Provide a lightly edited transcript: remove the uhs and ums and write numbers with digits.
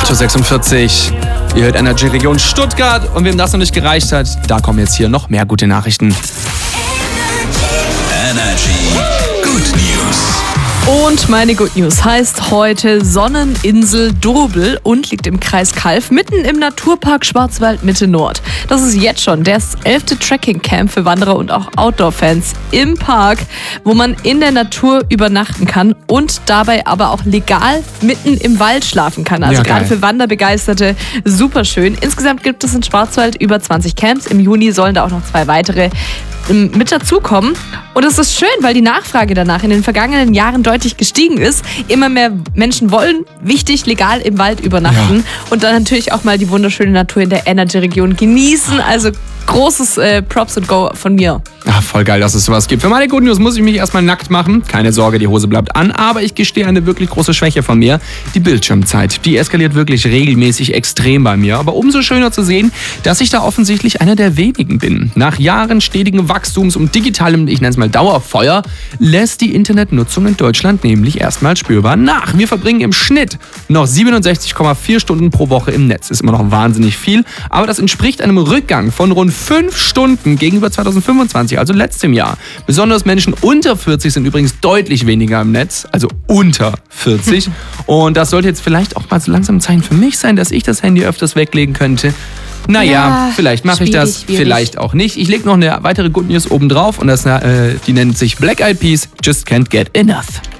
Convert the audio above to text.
8.46 Uhr. Ihr hört Energy Region Stuttgart und wem das noch nicht gereicht hat, da kommen jetzt hier noch mehr gute Nachrichten. Energy Good News. Und meine Good News heißt heute Sonneninsel Dobel und liegt im Kreis Calw, mitten im Naturpark Schwarzwald Mitte Nord. Das ist jetzt schon das 11. Trekking-Camp für Wanderer und auch Outdoor-Fans im Park, wo man in der Natur übernachten kann und dabei aber auch legal mitten im Wald schlafen kann. Also Ja, gerade geil. für Wanderbegeisterte super schön. Insgesamt gibt es in Schwarzwald über 20 Camps. Im Juni sollen da auch noch 2 weitere mit dazukommen. Und es ist schön, weil die Nachfrage danach in den vergangenen Jahren deutlich gestiegen ist. Immer mehr Menschen wollen legal im Wald übernachten und dann natürlich auch mal die wunderschöne Natur in der Energy-Region genießen. Also großes Props und Go von mir. Ach, voll geil, dass es sowas gibt. Für meine Good News muss ich mich erstmal nackt machen. Keine Sorge, die Hose bleibt an. Aber ich gestehe eine wirklich große Schwäche von mir. Die Bildschirmzeit. Die eskaliert wirklich regelmäßig extrem bei mir. Aber umso schöner zu sehen, dass ich da offensichtlich einer der wenigen bin. Nach Jahren stetigen Wachstums und digitalem, ich nenne es mal Dauerfeuer, lässt die Internetnutzung in Deutschland nämlich erstmal spürbar nach. Wir verbringen im Schnitt noch 67,4 Stunden pro Woche im Netz. Ist immer noch wahnsinnig viel. Aber das entspricht einem Rückgang von rund 5 Stunden gegenüber 2025. Also letztem Jahr. Besonders Menschen unter 40 sind übrigens deutlich weniger im Netz, also unter 40. Und das sollte jetzt vielleicht auch mal so langsam ein Zeichen für mich sein, dass ich das Handy öfters weglegen könnte. Naja, Ja, vielleicht mache ich das, schwierig. vielleicht auch nicht. Ich lege noch eine weitere Good News oben drauf und die nennt sich Black Eyed Peas, Just Can't Get Enough.